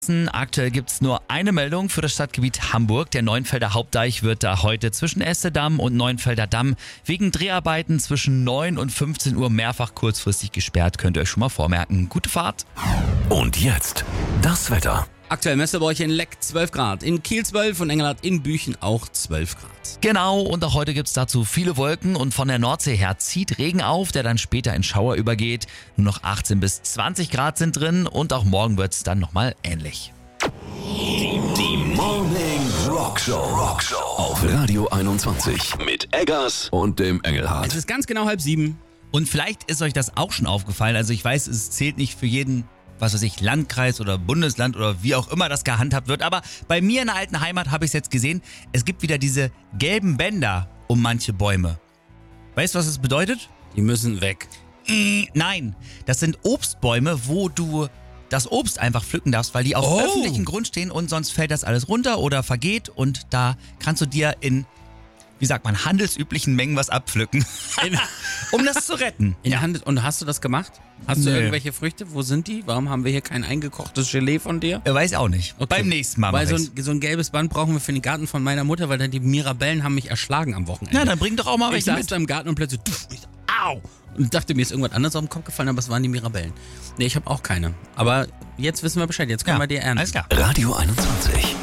Aktuell gibt es nur eine Meldung für das Stadtgebiet Hamburg. Der Neuenfelder Hauptdeich wird da heute zwischen Estedamm und Neuenfelder Damm wegen Dreharbeiten zwischen 9 und 15 Uhr mehrfach kurzfristig gesperrt. Könnt ihr euch schon mal vormerken. Gute Fahrt. Und jetzt das Wetter. Aktuell Messelbräuche in Leck 12 Grad, in Kiel 12 und Engelhardt in Büchen auch 12 Grad. Genau, und auch heute gibt es dazu viele Wolken und von der Nordsee her zieht Regen auf, der dann später in Schauer übergeht. Nur noch 18 bis 20 Grad sind drin und auch morgen wird es dann nochmal ähnlich. Die Morning Rockshow auf Radio 21 mit Eggers und dem Engelhardt. Es ist ganz genau 6:30. Und vielleicht ist euch das auch schon aufgefallen. Also ich weiß, es zählt nicht für jeden, was weiß ich, Landkreis oder Bundesland oder wie auch immer das gehandhabt wird. Aber bei mir in der alten Heimat habe ich es jetzt gesehen. Es gibt wieder diese gelben Bänder um manche Bäume. Weißt du, was das bedeutet? Die müssen weg. Nein, das sind Obstbäume, wo du das Obst einfach pflücken darfst, weil die auf öffentlichem Grund stehen und sonst fällt das alles runter oder vergeht und da kannst du dir in, wie sagt man, handelsüblichen Mengen was abpflücken, um das zu retten. In der Hand. Und hast du das gemacht? Hast du irgendwelche Früchte? Wo sind die? Warum haben wir hier kein eingekochtes Gelee von dir? Weiß auch nicht. Okay. Beim nächsten Mal Weil mach ich's. so ein gelbes Band brauchen wir für den Garten von meiner Mutter, weil dann die Mirabellen haben mich erschlagen am Wochenende. Na, dann bring doch auch mal Ich welche saß mit. da im Garten und plötzlich, au! Und dachte, mir ist irgendwas anderes auf den Kopf gefallen, aber es waren die Mirabellen. Nee, ich habe auch keine. Aber jetzt wissen wir Bescheid, jetzt können wir dir ernten. Alles klar. Radio 21.